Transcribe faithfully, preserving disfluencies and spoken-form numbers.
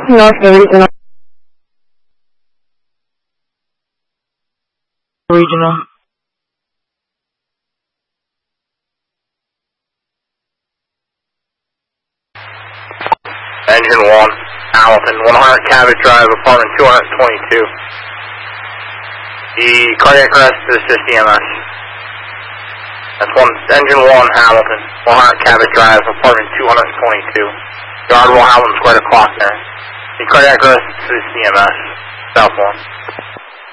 North Regional. Regional. Engine one, Hamilton, one hundred Cabot Drive, apartment two twenty-two. The cardiac arrest is assist E M S. That's one, engine one, Hamilton, one hundred Cabot Drive, apartment two twenty-two. Yard Hamilton Square to clock there. The cardiac arrest is assist E M S, South one.